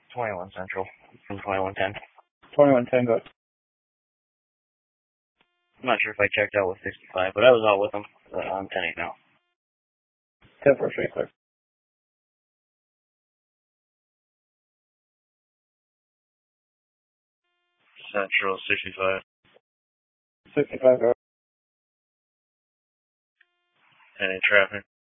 21 Central from 2110. 2110, go. I'm not sure if I checked out with 65, but I was out with them. I'm 10-8 now. 10-4 straight, clear. Central 65. 65, go. Any traffic?